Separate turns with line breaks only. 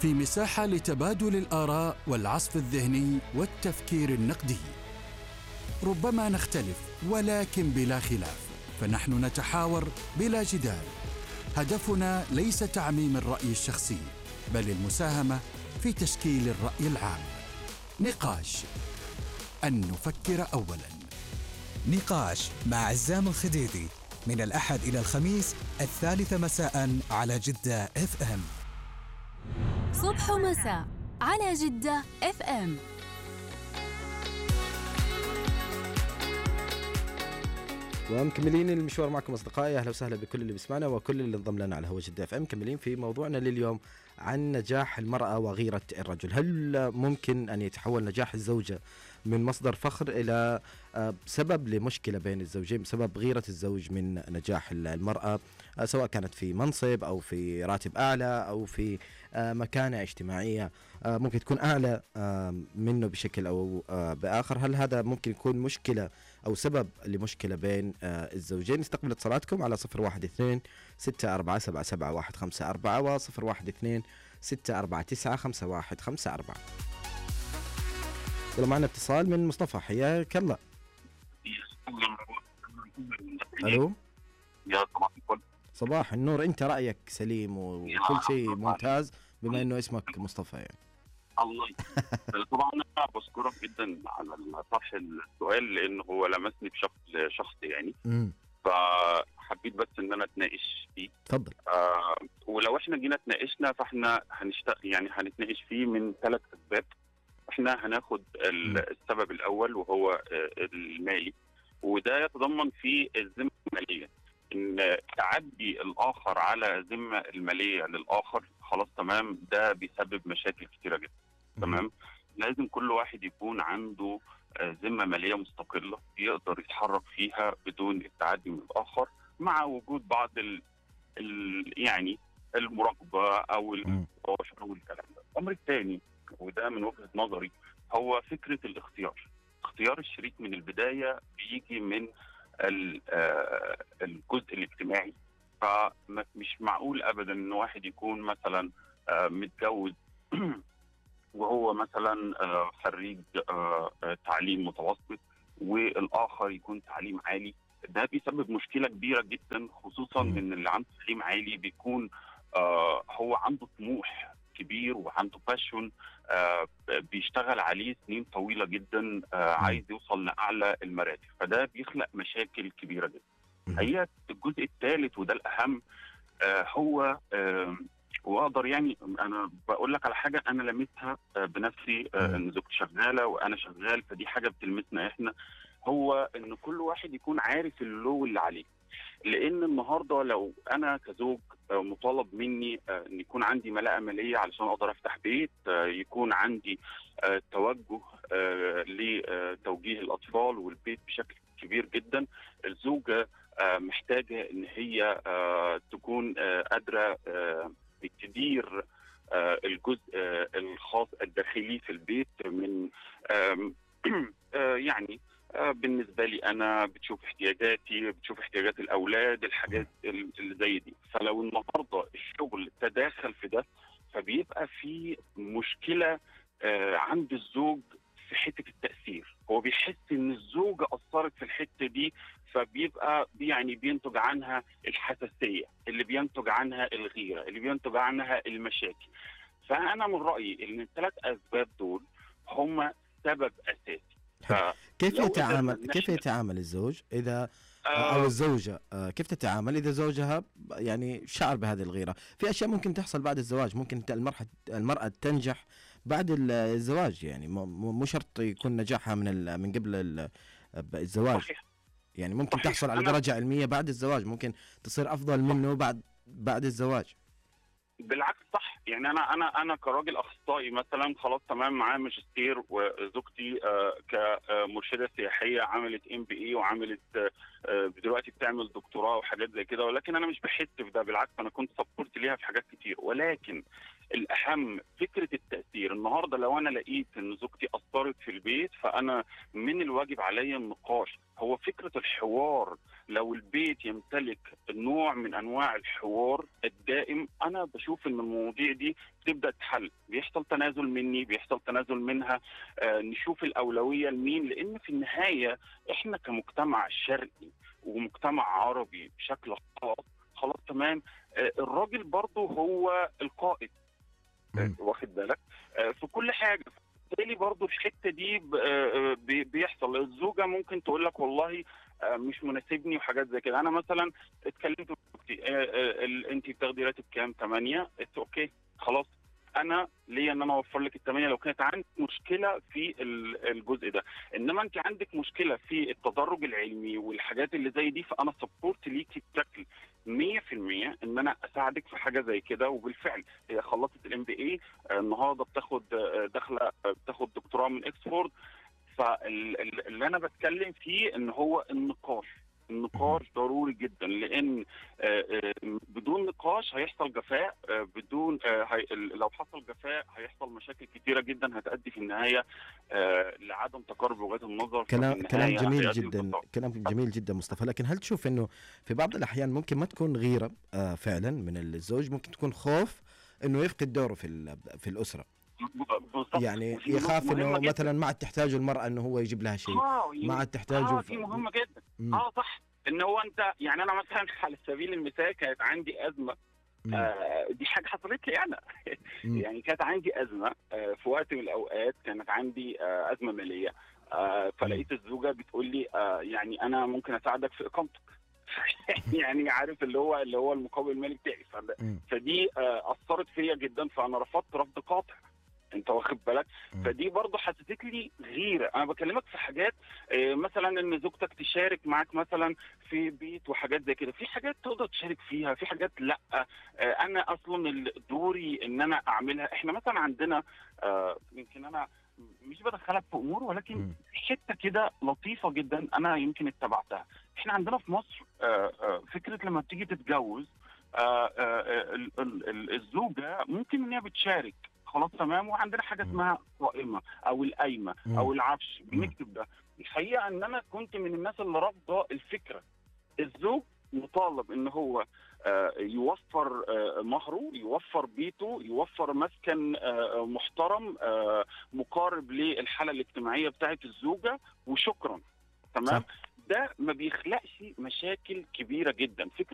في مساحة لتبادل الآراء والعصف الذهني والتفكير النقدي. ربما نختلف ولكن بلا خلاف، فنحن نتحاور بلا جدال. هدفنا ليس تعميم الرأي الشخصي، بل المساهمة في تشكيل الرأي العام. نقاش، أن نفكر أولاً.
نقاش مع عزام الخديدي من الأحد إلى الخميس 3 مساء على جدة FM.
صبح ومساء على جدة FM.
ومكملين المشوار معكم أصدقائي. أهلا وسهلا بكل اللي بيسمعنا وكل اللي انضم لنا على هوا جدة FM. مكملين في موضوعنا لليوم عن نجاح المرأة وغيرة الرجل. هل ممكن أن يتحول نجاح الزوجة من مصدر فخر إلى سبب لمشكلة بين الزوجين بسبب غيرة الزوج من نجاح المرأة، سواء كانت في منصب أو في راتب أعلى أو في مكانة اجتماعية ممكن تكون أعلى منه بشكل أو بآخر؟ هل هذا ممكن يكون مشكلة أو سبب لمشكلة بين الزوجين؟ استقبل اتصالاتكم على 012-647-77154 و 012-649-5154. يلا معنا اتصال من مصطفى. حياك الله. الو.
يا صباح الفل.
صباح النور. انت رأيك سليم وكل شيء ممتاز بما انه اسمك مصطفى يعني.
الله طبعا انا بشكرك جدا على طرح السؤال لانه هو لمسني بشكل شخصي يعني. فحبيت بس ان انا اتناقش فيه.
تفضل.
ولو احنا جينا اتناقشنا فاحنا هنتناقش فيه من 3 اسباب. احنا هناخد السبب الاول وهو المالي، وده يتضمن فيه الذمه الماليه، ان تعدي الاخر على الذمه الماليه للاخر خلاص تمام ده بيسبب مشاكل كتيره جدا. تمام. لازم كل واحد يكون عنده ذمه ماليه مستقله يقدر يتحرك فيها بدون التعدي من الاخر، مع وجود بعض يعني المراقبه او التواشر والكلام ده. الامر الثاني وده من وجهة نظري هو فكرة اختيار الشريك من البداية بيجي من الجزء الاجتماعي. فمش معقول أبدا أن واحد يكون مثلا متجوز وهو مثلا خريج تعليم متوسط والآخر يكون تعليم عالي. ده بيسبب مشكلة كبيرة جدا، خصوصا ان اللي عنده تعليم عالي بيكون هو عنده طموح كبير وعنده باشون بيشتغل عليه سنين طويلة جدا، عايز يوصل لأعلى المراتب، فده بيخلق مشاكل كبيرة جدا. هي الجزء الثالث وده الأهم هو وأقدر يعني أنا بقول لك على حاجة أنا لمستها بنفسي، إن زوجتي شغالة وأنا شغال، فدي حاجة بتلمسنا إحنا، هو إن كل واحد يكون عارف اللو اللي عليه. لأن النهاردة لو أنا كزوج مطالب مني أن يكون عندي ملاءة مالية علشان أقدر أفتح بيت، يكون عندي توجه لتوجيه الأطفال والبيت بشكل كبير جدا، الزوجة محتاجة أن هي تكون قادرة تدير الجزء الخاص الداخلي في البيت من يعني بالنسبة لي أنا بتشوف احتياجاتي، بتشوف احتياجات الأولاد، الحاجات اللي زي دي. فلو النهاردة الشغل تداخل في ده فبيبقى في مشكلة عند الزوج في حتة التأثير. هو بيحس إن الزوجة أثرت في الحتة دي، فبيبقى يعني بينتج عنها الحساسية، اللي بينتج عنها الغيرة، اللي بينتج عنها المشاكل. فأنا من رأيي إن ال3 أسباب دول هم سبب أساسي.
كيف يتعامل الزوج إذا أو الزوجة كيف تتعامل إذا زوجها يعني شعر بهذه الغيرة؟ في أشياء ممكن تحصل بعد الزواج، ممكن المرأة تنجح بعد الزواج، يعني مو شرط يكون نجاحها من قبل الزواج.
صحيح.
يعني ممكن
صحيح.
تحصل على درجة علمية بعد الزواج، ممكن تصير أفضل منه بعد الزواج.
بالعكس صح. يعني انا كراجل اخصائي مثلا خلاص تمام معايا ماجستير، وزوجتي كمرشده سياحيه عملت MBA وعملت دلوقتي بتعمل دكتوراه وحاجات زي كده، ولكن انا مش بحس في ده، بالعكس انا كنت سبورت ليها في حاجات كتير. ولكن الاهم فكره التاثير. النهارده لو انا لقيت ان زوجتي اثرت في البيت، فانا من الواجب عليا النقاش. هو فكره الحوار، لو البيت يمتلك نوع من انواع الحوار الدائم، انا بشوف ان المواضيع دي بتبدا تحل، بيحصل تنازل مني، بيحصل تنازل منها، نشوف الاولويه لمين. لان في النهايه احنا كمجتمع شرقي ومجتمع عربي بشكل خاص، خلاص تمام، الراجل برضه هو القائد، واخد بالك، في كل حاجه. بالتالي برضه الحته دي بيحصل. الزوجه ممكن تقول لك والله مش مناسبني وحاجات زي كده. انا مثلا اتكلمت انت بتاخدي راتب كام؟ 8. اوكي خلاص، انا ليا ان انا اوفر لك ال8 لو كانت عندك مشكله في الجزء ده. انما انت عندك مشكله في التدرج العلمي والحاجات اللي زي دي، فانا سبورت ليكي بشكل 100% ان انا اساعدك في حاجه زي كده. وبالفعل هي خلصت الMBA، النهارده بتاخد دكتوراه من اكسفورد. فاللي انا بتكلم فيه ان هو النقاش ضروري جدا، لان بدون نقاش هيحصل جفاء، بدون لو حصل جفاء هيحصل مشاكل كتيره جدا هتؤدي في النهايه لعدم تقارب وجهات النظر.
كلام جميل جدا، كلام جميل جدا مصطفى. لكن هل تشوف انه في بعض الاحيان ممكن ما تكون غيره فعلا من الزوج، ممكن تكون خوف انه يفقد دوره في الاسره؟ يعني يخاف انه مثلا ما عاد تحتاج المراه انه هو يجيب لها شيء، ما عاد تحتاجه.
دي مهمه جدا. صح، ان هو انت يعني انا مثلا على سبيل المثال كانت عندي ازمه، دي حاجه حصلت لي انا يعني كانت عندي ازمه في وقت من الاوقات، كانت عندي ازمه ماليه، فلقيت الزوجه بتقول لي يعني انا ممكن اساعدك في اقامتك يعني عارف اللي هو المقابل المالي بتاعي. فدي اثرت فيا جدا، فانا رفضت رفض قاطع، انت واخد بالك. فدي برضه حسيت لي غيره. انا بكلمك في حاجات مثلا ان زوجتك تشارك معاك مثلا في بيت وحاجات زي كده، في حاجات تقدر تشارك فيها، في حاجات لا، انا اصلا دوري ان انا اعملها. احنا مثلا عندنا يمكن انا مش بدخلك في امور، ولكن حته كده لطيفه جدا انا يمكن اتبعتها. احنا عندنا في مصر فكره لما بتيجي تتجوز الزوجه ممكن ان هي بتشارك، خلاص تمام، وعندنا حاجه اسمها قائمه او القايمه او العفش، بنكتب ده. الحقيقه ان انا كنت من الناس اللي رافضه الفكره. الزوج مطالب ان هو يوفر مهره، يوفر بيته، يوفر مسكن محترم مقارب للحاله الاجتماعيه بتاعه الزوجه، وشكرا، تمام. ده ما بيخلقش مشاكل كبيره جدا. فكره